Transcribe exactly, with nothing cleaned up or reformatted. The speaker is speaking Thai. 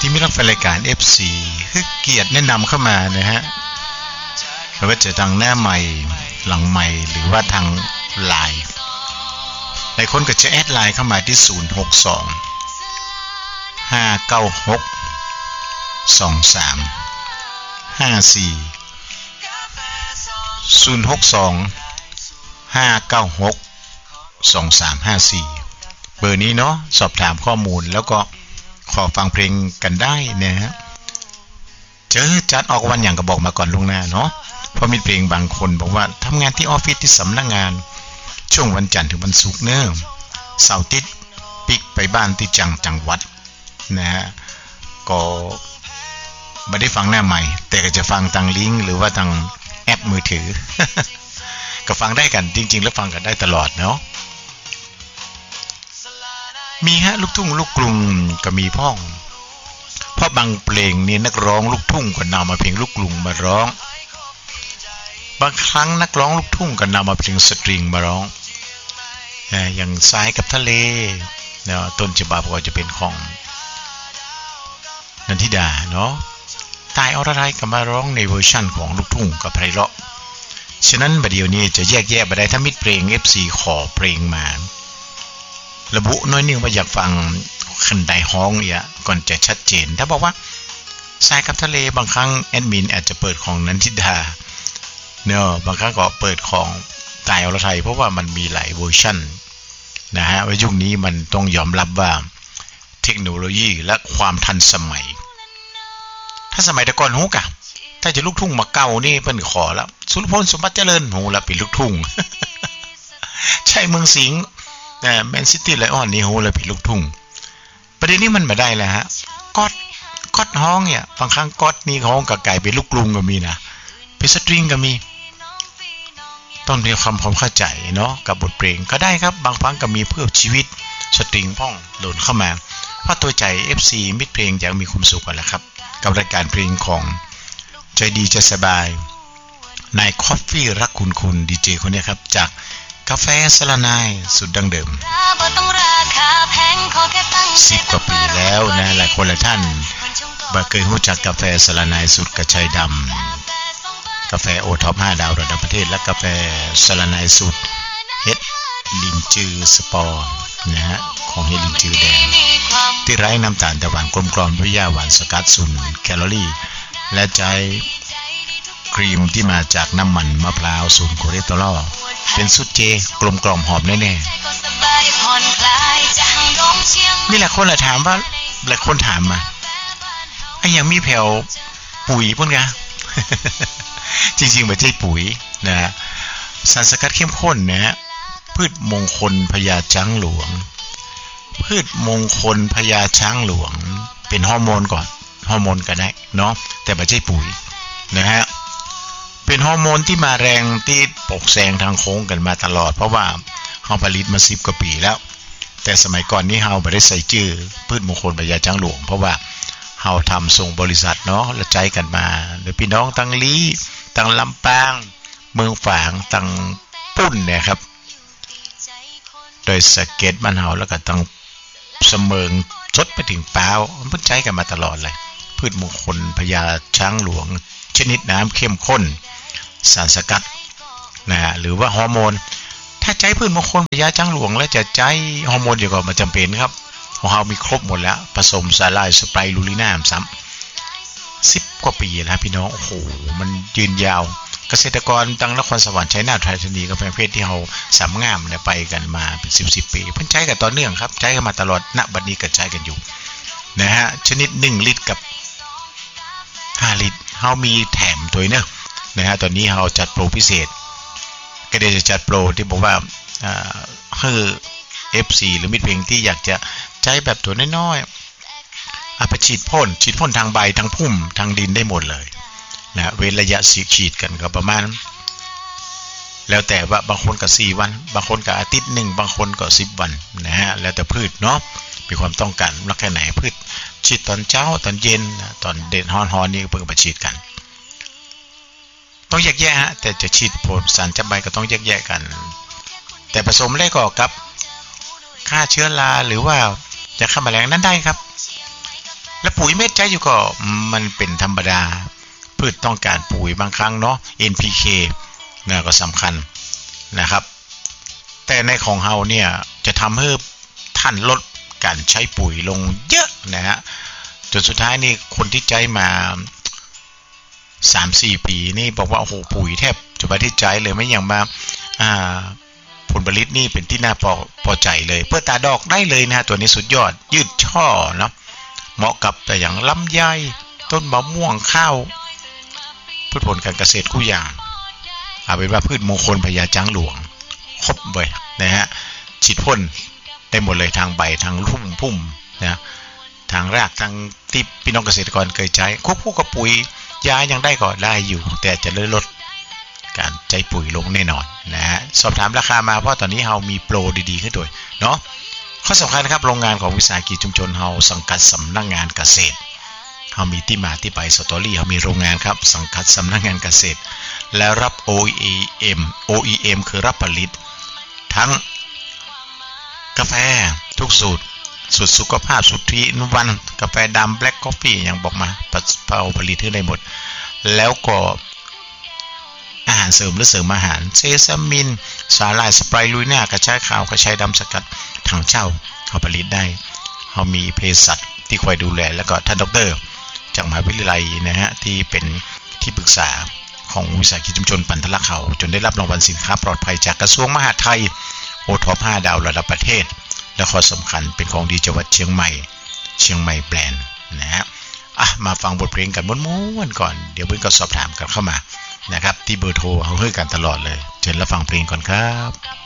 ที่มีรับฟังรายการ เอฟ ซี คือเกียรติแนะนำเข้ามานะฮะไม่ว่าจะทางหน้าใหม่หลังใหม่หรือว่าทางไลน์หลายคนก็จะแอดไลน์เข้ามาที่ศูนย์ หก สอง ห้า เก้า หก สอง สาม ห้า สี่ ศูนย์ หก สอง ห้า เก้า หก สอง สาม ห้า สี่เบอร์นี้เนาะสอบถามข้อมูลแล้วก็ขอฟังเพลงกันได้นะฮะเจอจัดออกวันอย่างก็บอกมาก่อนล่วงหน้าเนาะเพราะมีเพลงบางคนบอกว่าทำงานที่ออฟฟิศที่สำนักงานช่วงวันจันทร์ถึงวันศุกร์เนอะเสาร์อาทิตย์ปิกไปบ้านที่จังจังหวัดนะฮะก็ไม่ได้ฟังหน้าใหม่แต่ก็จะฟังทางลิงก์หรือว่าทางแอปมือถือ ก็ฟังได้กันจริงๆแล้วฟังกันได้ตลอดเนาะมีฮะลูกทุ่งลูกกรุงก็มีพ่องเพราะบางเพลงนี่นักร้องลูกทุ่งก็นำมาเพลงลูกกรุงมาร้องบางครั้งนักร้องลูกทุ่งก็นำมาเพลงสตริงมาร้องอย่างสายกับทะเลเนาะต้นฉบับก็จะเป็นของนันทิดาเนาะตายอรไทยก็มาร้องในเวอร์ชั่นของลูกทุ่งกับไพเราะฉะนั้นบัดเดี๋ยวนี้จะแยกแยะบ่ได้ถ้ามิตรเพลง เอฟ ซี ขอเพลงมาระบุน้อยนึงว่าอยากฟังคันใดฮ้องเนี่ยก่อนจะชัดเจนถ้าบอกว่าสายกับทะเลบางครั้งแอดมินอาจจะเปิดของนันทิดาเนาะบางครั้งก็เปิดของตายอรไทยเพราะว่ามันมีหลายเวอร์ชั่นนะฮะว่ายุคนี้มันต้องยอมรับว่าเทคโนโลยีและความทันสมัยถ้าสมัยแต่ก่อนฮู้กะถ้าจะลูกทุ่งมาเก่านี่เพิ่นขอแล้วสุรพลสมบัติเจริญโหแล้วเป็นลูกทุ่ง ใช่เมืองสิงห์แต่แมนซิตี้ไลออนนี่โหแล้วเป็นลูกทุ่งประเด็นนี้มันมาได้แล้วฮะก๊อดก๊อดฮ้องเนี่ยบางครั้งก๊อดนี่ฮ้องกับไก่เป็นลูกกรุงก็มีนะเป็นสตริงก็มีต้องมีความพร้อมเข้าใจเนาะกับบทเพลงก็ได้ครับบางครั้งก็มีเพื่อชีวิตสตริงพ่องโหลดเข้ามาเพราะตัวใจ เอฟ ซี มิตรเพลงอยากมีความสุขกันแหละครับกับรายการเพลงของใจดีใจสบายนายคอฟฟี่รักคุณคุณดีเจคนนี้ครับจากกาแฟสลานายสุดดั้งเดิมสิบกว่าปีแล้วนะหลายคนหลายท่านบ่เคยรู้จักกาแฟสลานายสุดกระชายดำกาแฟโอท็อปห้าดาวระดับประเทศและกาแฟสลานายสุดเฮ็ดลินจือสปอร์นะฮะของเฮ็ดลินจือแดงที่ไร้น้ำตาลแต่หวานกลมกล่อมด้วยหญ้าหวานสกัดศูนย์แคลอรี่และใจครีมที่มาจากน้ำมันมะพร้าวศูนย์คอเลสเตอรอลเป็นสูตรเจกลมกล่อมหอมแน่ๆมีหลายคนถามว่าหลายคนถามมาไอ้ยังมีแผ่วปุ๋ยพุ่นกะ จริงๆไม่ใช่ปุ๋ยนะสารสกัดเข้มข้นนะฮะพืชมงคลพญาช้างหลวงพืชมงคลพญาช้างหลวงเป็นฮอร์โมนก่อนฮอร์โมนก็ได้เนาะแต่ไม่ใช่ปุ๋ยนะฮะเป็นฮอร์โมนที่มาแรงที่ปกแซงทางโค้งกันมาตลอดเพราะว่าเฮาผลิตมาสิบกว่าปีแล้วแต่สมัยก่อนนี้เฮาไม่ได้ใส่ชื่อพืชมงคลพญาช้างหลวงเพราะว่าเฮาทำส่งบริษัทเนาะแล้วใจกันมาหรือพี่น้องตังลีตังลำปางเมืองฝางตังปุ้นเนี่ยครับโดยสเก็ตบ้านเฮาแล้วก็ตังเสมิงจดไปถึงเปล่ามันใช้กันมาตลอดเลยพืชมงคลพญาช้างหลวงชนิดน้ำเข้มข้นสารสกัดนะฮะหรือว่าฮอร์โมนถ้าใช้พืชมงคลพญาช้างหลวงแล้วจะใช้ฮอร์โมนเดียวกันมันจำเป็นครับของเรามีครบหมดแล้วผสมสาลายสไปรูลิน่าซ้ำสิบกว่าปีแล้วพี่น้องโอ้โหมันยืนยาวเกษตรกรตังนครสวรรค์ชัยนาทไทยธานีกาแฟเพชรที่เราสามงามเนี่ยไปกันมาเป็นสิบสิบปีเพิ่นใช้กันต่อเนื่องครับใช้กันมาตลอดณบัดนี้ก็ใช้กันอยู่นะฮะชนิดหนึ่งลิตรกับห้าลิตรเรามีแถมตัวเนอะนะฮะตอนนี้เราจัดโปรพิเศษก็ได้จะจัดโปรที่บอกว่าอ่าคือ เอฟ ซี หรือมิตรเพลงที่อยากจะใช้แบบตัวน้อยๆเอาไปฉีดพ่นฉีดพ่นทางใบทางพุ่มทางดินได้หมดเลยนะเว้นระยะฉีดกันก็ประมาณแล้วแต่ว่าบางคนก็สี่วันบางคนก็อาทิตย์หนึ่งบางคนก็สิบวันนะฮะแล้วแต่พืชเนาะมีความต้องการรักแค่ไหนพืชฉีดตอนเช้าตอนเย็นตอนเด่นฮ้อนๆนี่เพิ่งไปฉีดกันต้องแยกแยะฮะแต่จะฉีดพ่นสารจับใบก็ต้องแยกแยะกันแต่ผสมแล้วก็กับฆ่าเชื้อราหรือว่าจะฆ่าแมลงนั้นได้ครับและปุ๋ยเม็ดใจอยู่ก็มันเป็นธรรมดาพืชต้องการปุ๋ยบางครั้งเนาะ เอ็น พี เค นะก็สำคัญนะครับแต่ในของเฮาเนี่ยจะทำให้ท่านลดการใช้ปุ๋ยลงเยอะนะฮะจนสุดท้ายนี่คนที่ใจมา สามสี่ ปีนี่บอกว่าโอ้โหปุ๋ยแทบจะไม่ได้ใจเลยไม่อย่างมาอ่าผลผลิตนี่เป็นที่น่าพอพอใจเลยเพื่อตาดอกได้เลยนะตัวนี้สุดยอดยืดช่อเนาะเหมาะกับแต่อย่างลำไยต้นมะม่วงข้าวพืชผลการเกษตรคู่อย่างเอาเป็นว่าพืชมงคลพญาจ้างหลวงครบเลยนะฮะฉีดพ่นได้หมดเลยทางใบทางลุ่มพุ่มนะทางรากทางที่พี่น้องเกษตรกรเคยใช้ควบคู่กับปุ๋ยยายังได้ก็ได้อยู่แต่จะลดลดการใช้ปุ๋ยลงแน่นอนนะฮะสอบถามราคามาเพราะตอนนี้เรามีโปรดีๆขึ้นด้วยเนาะข้อสำคัญครับโรงงานของวิสาหกิจชุมชนเราสังกัดสำนักงานเกษตรเรามีที่มาที่ไปสตอรี่เรามีโรงงานครับสังกัดสำนักงานเกษตรและรับ โอ อี เอ็ม โอ อี เอ็ม คือรับผลิตทั้งกาแฟทุกสูตรสูตรสุขภาพสูตรที่นุวันกาแฟดำแบล็กกาแฟอย่างบอกมาเอาผลิตให้ได้หมดแล้วก็อาหารเสริมหรือเสริมอาหารเซซามินสาหร่ายสไปรูน่ากระชายขาวกระชายดำสกัดถังเช่าเขาผลิตได้เขามีเภสัชที่คอยดูแลแล้วก็ท่านด็อกเตอร์จากมหาวิทยาลัยนะฮะที่เป็นที่ปรึกษาของวิสาหกิจชุมชนปันทละเขาจนได้รับรางวัลสินค้าปลอดภัยจากกระทรวงมหาดไทยโอท็อปห้าดาวระดับประเทศและข้อสำคัญเป็นของดีจังหวัดเชียงใหม่เชียงใหม่แบรนด์นะฮะอ่ะมาฟังบทเพลงกันม้วนๆก่อนเดี๋ยวเพื่อนก็สอบถามกันเข้ามานะครับที่เบอร์โทรเขาให้กันตลอดเลยเชิญรับฟังเพลงก่อนครับ